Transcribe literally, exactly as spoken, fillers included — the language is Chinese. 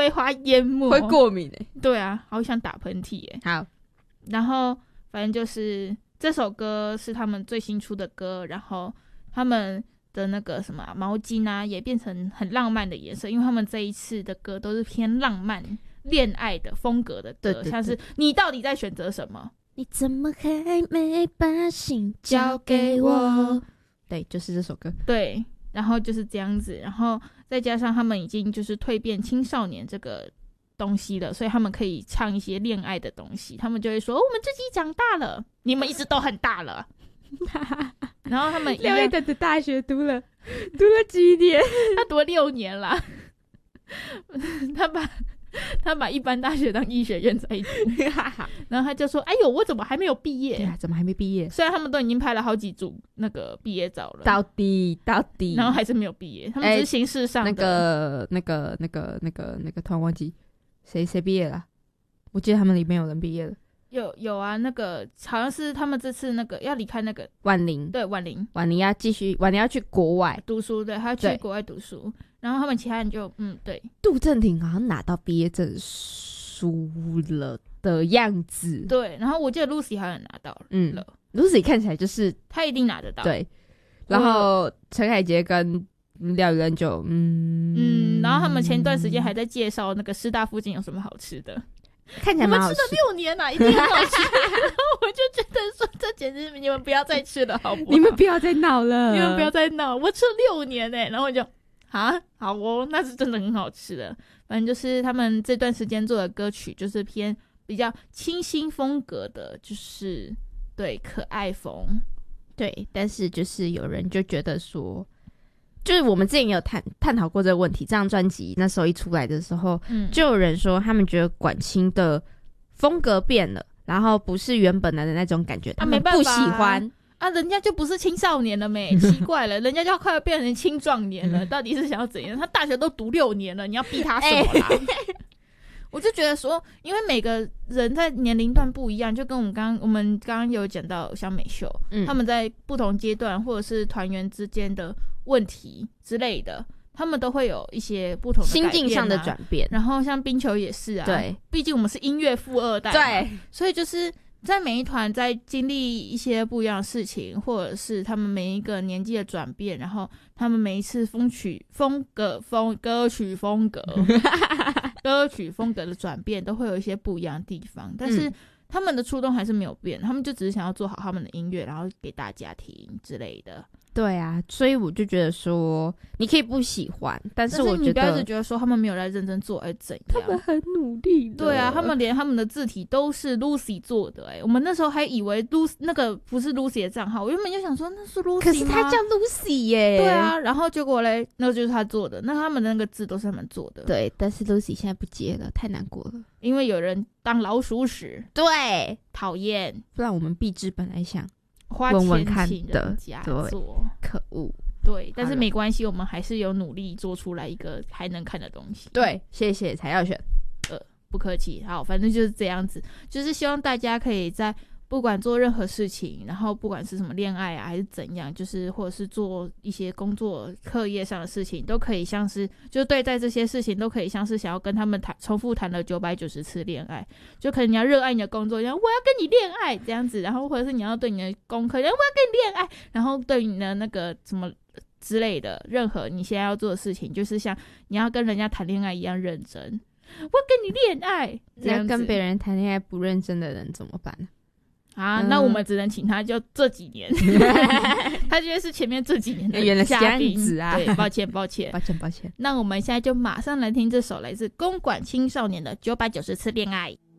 瑰花淹没， 会过敏欸。 对啊，好想打喷嚏耶。 好， 然后反正就是这首歌是他们最新出的歌，然后他们的那个什么毛巾啊也变成很浪漫的颜色，因为他们这一次的歌都是偏浪漫恋爱的风格的歌， 对对对， 像是你到底在选择什么， 你怎么还没把心交给我，对，就是这首歌。 对，然后就是这样子，然后再加上他们已经就是蜕变青少年这个东西了，所以他们可以唱一些恋爱的东西，他们就会说、哦、我们自己长大了，你们一直都很大了然后他们廖一等的大学读了读了几年？ 他读了六年啦他把他把一般大学当医学院在读然后他就说哎呦我怎么还没有毕业？ 对啊，怎么还没毕业？ 虽然他们都已经拍了好几组那个毕业照了， 到底到底然后还是没有毕业，他们只是形式上的、 欸、那个那个那个那个那个突然忘记谁谁毕业了，我记得他们里面有人毕业了。 有有啊，那个好像是他们这次那个要离开那个婉玲， 对，婉玲婉玲要继续，婉玲要去国外读书，对，他要去国外读书，然后他们其他人就嗯对， 杜振廷好像拿到毕业证书了的样子， 对，然后我记得 Lucy 好像拿到了， 嗯 ，Lucy 看起来就是他一定拿得到， 对，然后陈凯杰跟廖宇恩就嗯嗯，然后他们前段时间还在介绍那个师大附近有什么好吃的。 看起来蛮好吃， 我们吃了六年了、啊，一定很好吃。然后我就觉得说，这简直你们不要再吃了，好不好？ 你们不要再闹了， 你们不要再闹。我吃了六年哎、欸，然后我就啊，好哦，那是真的很好吃的。反正就是他们这段时间做的歌曲，就是偏比较清新风格的，就是对可爱风。 对，但是就是有人就觉得说。就是我们之前也有探探讨过这个问题，这张专辑那时候一出来的时候、嗯、就有人说他们觉得管清的风格变了，然后不是原本的那种感觉，他们不喜欢啊, 啊人家就不是青少年了没奇怪了人家就快要变成青壮年了到底是想要怎样？他大学都读六年了，你要逼他什么啦、欸、我就觉得说因为每个人在年龄段不一样，就跟我们刚我们刚刚有讲到像美秀、嗯、他们在不同阶段或者是团员之间的问题之类的，他们都会有一些不同的、啊、 心境上的转变。 然后像冰球也是啊， 对， 毕竟我们是音乐富二代， 对， 所以就是在每一团在经历一些不一样的事情，或者是他们每一个年纪的转变，然后他们每一次风曲风格风歌曲风格歌曲风格的转变，都会有一些不一样的地方，但是、嗯他们的初衷还是没有变，他们就只是想要做好他们的音乐，然后给大家听之类的。 对啊，所以我就觉得说，你可以不喜欢，但是我觉得你不要一直觉得说他们没有来认真做，而怎样？ 他们很努力的。 对啊，他们连他们的字体都是 Lucy 做的、欸，哎，我们那时候还以为 Lucy 那个不是 Lucy 的账号，我原本就想说那是 Lucy 吗？ 可是他叫 Lucy 耶、欸。 对啊，然后结果嘞，那就是他做的，那他们的那个字都是他们做的。 对，但是 Lucy 现在不接了，太难过了。 因为有人当老鼠屎， 对， 讨厌。 不然我们壁纸本来想花钱请人家做， 可恶。 对，但是没关系，我们还是有努力做出来一个还能看的东西。 对，谢谢才要选。 呃，不客气。好，反正就是这样子，就是希望大家可以在不管做任何事情，然后不管是什么恋爱啊还是怎样，就是或者是做一些工作课业上的事情，都可以像是就对待这些事情都可以像是想要跟他们谈重复谈了九百九十次恋爱，就可能你要热爱你的工作，然后我要跟你恋爱这样子，然后或者是你要对你的功课，然后我要跟你恋爱，然后对你的那个什么之类的任何你现在要做的事情，就是像你要跟人家谈恋爱一样认真，我要跟你恋爱这样子。 你要跟别人谈恋爱不认真的人怎么办呢？ 啊、嗯，那我们只能请他就这几年他觉得是前面这几年的嘉宾， 原来是这样子啊， 对，抱歉抱歉抱歉抱歉。 那我们现在就马上来听这首来自公馆青少年的九百九十次恋爱。